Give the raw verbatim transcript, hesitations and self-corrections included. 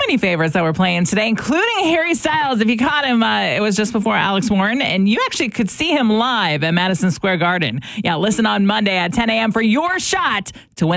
many favorites that we're playing today, including Harry Styles. If you caught him, uh, it was just before Alex Warren, and you actually could see him live at Madison Square Garden. Yeah, listen on Monday at ten a.m. for your shot to win